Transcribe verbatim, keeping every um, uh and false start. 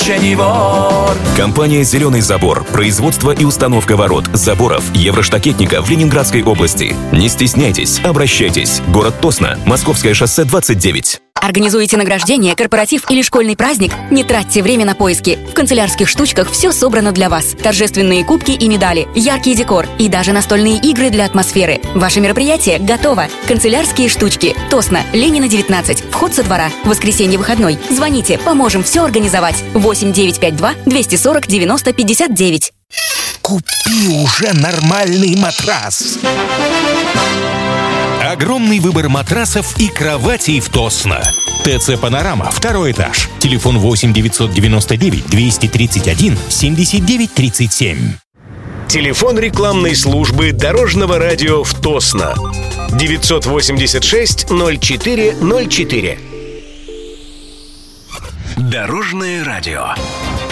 не вор. Компания «Зеленый забор». Производство и установка ворот, заборов, евроштакетника в Ленинградской области. Не стесняйтесь, обращайтесь. Город Тосно, Московское шоссе двадцать девять. Организуете награждение, корпоратив или школьный праздник? Не тратьте время на поиски. В канцелярских штучках все собрано для вас. Торжественные кубки и медали, яркий декор и даже настольные игры для атмосферы. Ваше мероприятие готово. Канцелярские штучки. Тосно, Ленина, девятнадцать. Вход со двора. Воскресенье выходной. Звоните, поможем все организовать. восемь девятьсот пятьдесят два двести сорок девяносто пятьдесят девять. Купи уже нормальный матрас. Огромный выбор матрасов и кроватей в Тосно. ТЦ «Панорама», второй этаж. Телефон восемь девятьсот девяносто девять двести тридцать один семьдесят девять тридцать семь. Телефон рекламной службы Дорожного радио в Тосно. девятьсот восемьдесят шесть ноль четыре ноль четыре. Дорожное радио.